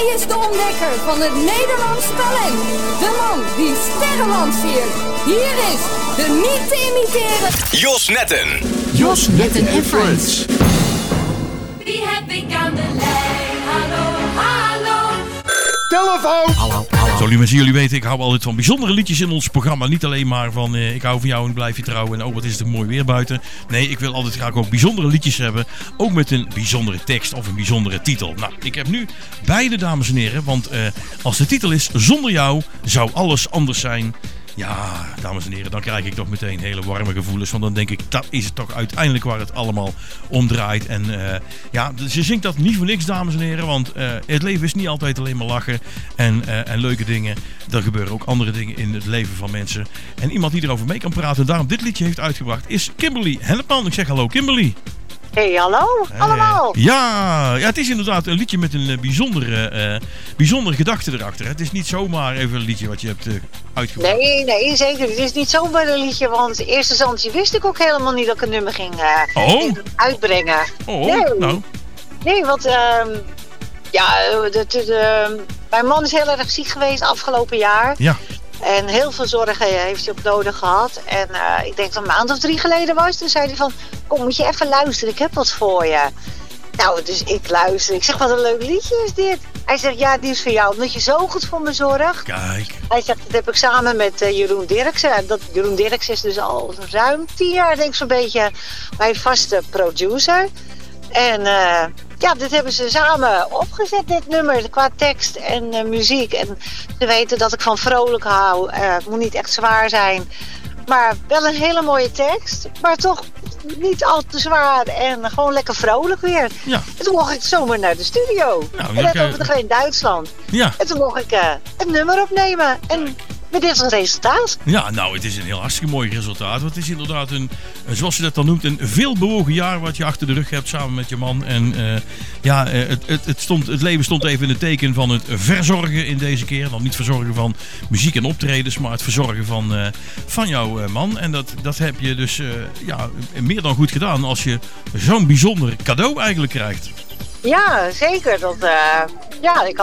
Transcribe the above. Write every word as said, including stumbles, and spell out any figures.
Hij is de ontdekker van het Nederlands talent. De man die sterren lanceert. Hier is de niet te imiteren Jos Netten. Jos Netten en Friends. Wie heb ik aan de lijn? Hallo, hallo. Telefoon! Hallo, hallo. Zo, mensen, jullie weten, ik hou altijd van bijzondere liedjes in ons programma. Niet alleen maar van uh, ik hou van jou en blijf je trouw en oh wat is het mooi weer buiten. Nee, ik wil altijd graag ook bijzondere liedjes hebben. Ook met een bijzondere tekst of een bijzondere titel. Nou, ik heb nu beide, dames en heren. Want uh, als de titel is Zonder jou zou alles anders zijn. Ja, dames en heren, dan krijg ik toch meteen hele warme gevoelens. Want dan denk ik, dat is het toch uiteindelijk waar het allemaal om draait. En uh, ja, ze zingt dat niet voor niks, dames en heren. Want uh, het leven is niet altijd alleen maar lachen en, uh, en leuke dingen. Er gebeuren ook andere dingen in het leven van mensen. En iemand die erover mee kan praten en daarom dit liedje heeft uitgebracht is Kimberly Hennepman. Ik zeg hallo Kimberly. Hey, hallo, Hey. allemaal. Ja, ja, het is inderdaad een liedje met een uh, bijzondere, uh, bijzondere gedachte erachter. Het is niet zomaar even een liedje wat je hebt uh, uitgebracht. Nee, nee, zeker. Het is niet zomaar een liedje, want in eerste instantie wist ik ook helemaal niet dat ik een nummer ging, uh, Oh. ging uitbrengen. Oh, nee. nou. Nee, want uh, ja, de, de, de, mijn man is heel erg ziek geweest afgelopen jaar. Ja. En heel veel zorg heeft hij ook nodig gehad. En uh, ik denk dat een maand of drie geleden was. Toen zei hij van, kom moet je even luisteren, ik heb wat voor je. Nou, dus ik luister. Ik zeg, wat een leuk liedje is dit. Hij zegt, ja, die is voor jou, omdat je zo goed voor me zorgt. Kijk. Hij zegt, dat heb ik samen met uh, Jeroen Dirksen. En dat, Jeroen Dirksen is dus al ruim tien jaar, denk ik zo'n beetje, mijn vaste producer. En uh, ja, dit hebben ze samen opgezet, dit nummer, qua tekst en uh, muziek. En ze weten dat ik van vrolijk hou. Uh, het moet niet echt zwaar zijn. Maar wel een hele mooie tekst. Maar toch niet al te zwaar en gewoon lekker vrolijk weer. Ja. En toen mocht ik zomaar naar de studio. Nou, en dat lekker. was nog in Duitsland. Ja. En toen mocht ik uh, het nummer opnemen. En met dit is het resultaat. Ja, nou, het is een heel hartstikke mooi resultaat. Want het is inderdaad een, zoals je dat dan noemt, een veelbewogen jaar wat je achter de rug hebt samen met je man. En uh, ja, het, het, het, stond, het leven stond even in het teken van het verzorgen in deze keer. Dan niet verzorgen van muziek en optredens, maar het verzorgen van, uh, van jouw uh, man. En dat, dat heb je dus uh, ja, meer dan goed gedaan als je zo'n bijzonder cadeau eigenlijk krijgt. Ja, zeker. Dat, uh, ja, ik had